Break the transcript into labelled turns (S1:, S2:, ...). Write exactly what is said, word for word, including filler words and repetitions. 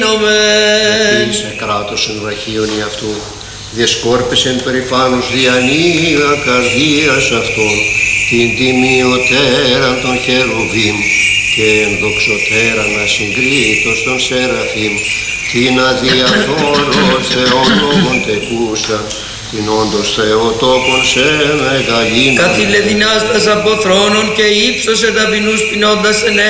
S1: Επίσης εκράτωσεν βραχίων αυτού, διεσκόρπισεν περηφάνους διανύα καρδίας αυτών, την τιμιωτέραν των χερουβίμ και ενδοξωτέραν ασυγκρίτως των σεραφείμ, την αδιαφόρος Θεόν λόγων τεκούσα, την όντως Θεοτόπων σε μεγαλύνων.
S2: Καθήλε δυνάστας από θρόνων και ύψωσε ταπεινούς πεινώντας εν